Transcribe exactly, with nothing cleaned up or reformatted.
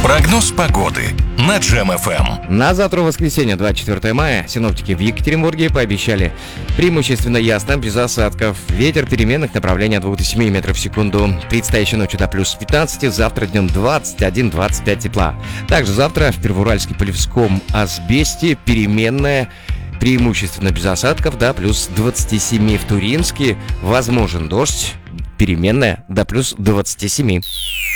Прогноз погоды на Джем эф эм. На завтра, воскресенье, двадцать четвёртого мая, синоптики в Екатеринбурге пообещали преимущественно ясно, без осадков. Ветер переменных направлений от двух до семи метров в секунду. Предстоящей ночью до плюс пятнадцать, завтра днем двадцать один - двадцать пять тепла. Также завтра в Первоуральске, Полевском, Асбесте переменная, преимущественно без осадков, до плюс двадцать семь. В Туринске возможен дождь, переменная до плюс двадцать семь.